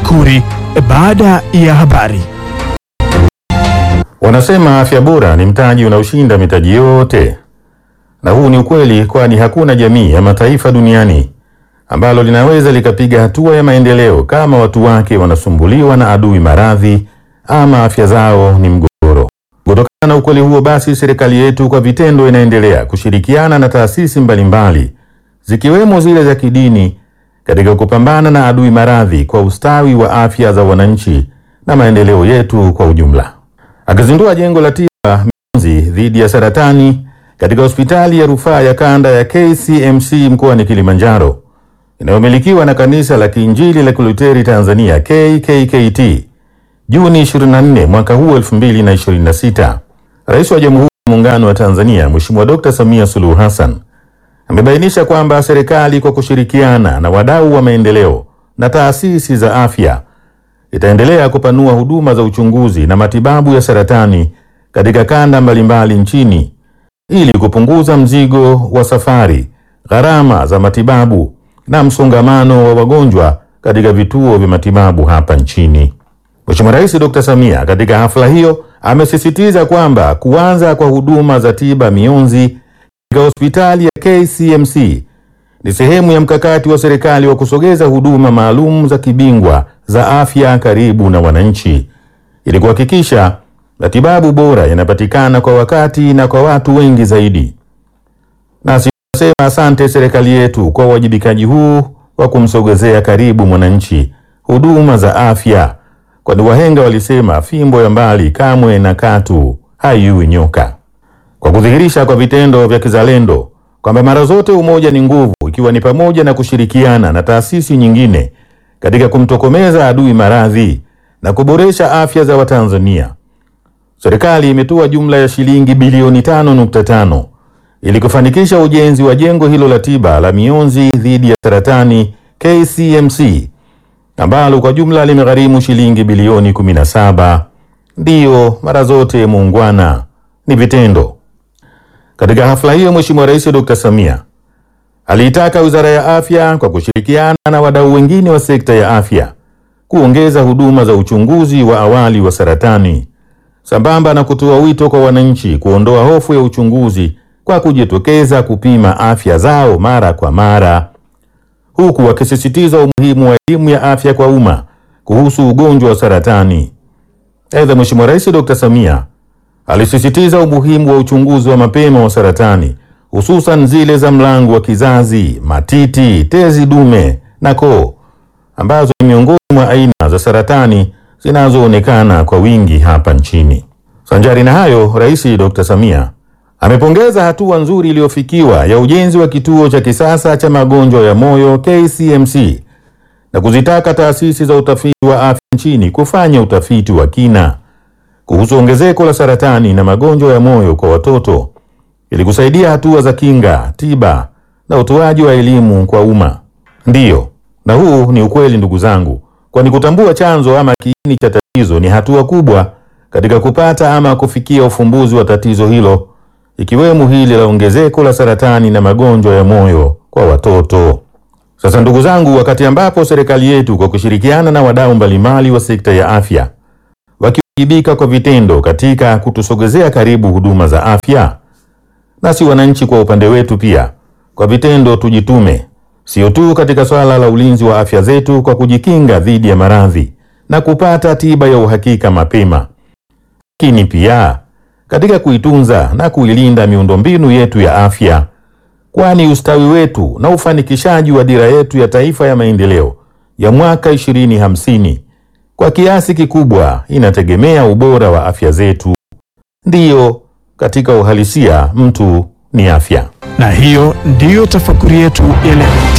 Makuri baada ya habari. Wanasema afya bora ni mtaji unaoshinda mitaji yote, na huu ni ukweli, kwani hakuna jamii ya mataifa duniani ambalo linaweza likapiga hatua ya maendeleo kama watu wake wanasumbuliwa na adui maradhi ama afya zao ni mgogoro. Kutokana na ukweli huo basi, serikali yetu kwa vitendo inaendelea kushirikiana na taasisi mbalimbali zikiwemo zile za kidini katika kupambana na adui maradhi kwa ustawi wa afya za wananchi na maendeleo yetu kwa ujumla. Akizindua jengo la tiba mionzi dhidi ya saratani katika hospitali ya rufaa ya kanda ya KCMC mkoani Kilimanjaro inayomilikiwa na kanisa la Kiinjili la Kiluteri Tanzania KKKT Juni 24 mwaka huu 2026, Rais wa Jamhuri ya Muungano wa Tanzania Mheshimiwa Dr. Samia Suluhu Hassan amebainisha kwamba serikali kwa kushirikiana na wadau wa maendeleo na taasisi za afya itaendelea kupanua huduma za uchunguzi na matibabu ya saratani katika kanda mbalimbali nchini ili kupunguza mzigo wa safari, gharama za matibabu na msongamano wa wagonjwa katika vituo vya matibabu hapa nchini. Mheshimiwa Rais Dr. Samia katika hafla hiyo amesisitiza kwamba kuanza kwa huduma za tiba mionzi katika hospitali ya KCMC ni sehemu ya mkakati wa serikali wa kusogeza huduma maalum za kibingwa za afya karibu na wananchi ili kuhakikisha matibabu bora yanapatikana kwa wakati na kwa watu wengi zaidi. Nasi tunasema asante serikali yetu kwa uwajibikaji huu wa kumsogezea karibu mwananchi huduma za afya, kwani wahenga walisema fimbo ya mbali kamwe na katu haiui nyoka. Kwa kudhihirisha kwa vitendo vya kizalendo kwamba mara zote umoja ni nguvu, ikiwa ni pamoja na kushirikiana na taasisi nyingine katika kumtokomeza adui maradhi na kuboresha afya za Watanzania, serikali imetoa jumla ya shilingi bilioni 5.5 ili kufanikisha ujenzi wa jengo hilo la tiba la mionzi dhidi ya saratani KCMC ambalo kwa jumla limegharimu shilingi bilioni 17. Ndiyo, mara zote muungwana ni vitendo. Katika hafla hiyo Mheshimiwa Rais Dr. Samia aliitaka Wizara ya Afya kwa kushirikiana na wadau wengine wa sekta ya afya kuongeza huduma za uchunguzi wa awali wa saratani sambamba na kutoa wito kwa wananchi kuondoa hofu ya uchunguzi kwa kujitokeza kupima afya zao mara kwa mara, huku wakisisitiza umuhimu wa elimu ya afya kwa umma kuhusu ugonjwa wa saratani. Aidha, Mheshimiwa Rais Dr. Samia alisisitiza umuhimu wa uchunguzi wa mapema wa saratani, hususan zile za mlango wa kizazi, matiti, tezi dume na koo, ambazo ni miongoni mwa aina za saratani zinazoonekana kwa wingi hapa nchini. Sanjari na hayo, Rais Dr. Samia amepongeza hatua nzuri iliyofikiwa ya ujenzi wa kituo cha kisasa cha magonjwa ya moyo KCMC na kuzitaka taasisi za utafiti wa afya nchini kufanya utafiti wa kina kuhusu ongezeko la saratani na magonjwa ya moyo kwa watoto ili kusaidia hatua za kinga, tiba na utoaji wa elimu kwa umma. Ndiyo, na huu ni ukweli ndugu zangu, kwani kutambua chanzo ama kiini cha tatizo ni hatua kubwa katika kupata ama kufikia ufumbuzi wa tatizo hilo, ikiwemo hili la ongezeko la saratani na magonjwa ya moyo kwa watoto. Sasa ndugu zangu, wakati ambapo serikali yetu kwa kushirikiana na wadau mbalimbali wa sekta ya afya wakiwajibika kwa vitendo katika kutusogezea karibu huduma za afya, nasi wananchi kwa upande wetu pia kwa vitendo tujitume, sio tu katika swala la ulinzi wa afya zetu kwa kujikinga dhidi ya maradhi na kupata tiba ya uhakika mapema, lakini pia katika kuitunza na kuilinda miundombinu yetu ya afya, kwani ustawi wetu na ufanikishaji wa dira yetu ya taifa ya maendeleo ya mwaka 2050 kwa kiasi kikubwa inategemea ubora wa afya zetu. Ndiyo, katika uhalisia mtu ni afya. Na hiyo ndiyo tafakuri yetu ya leo.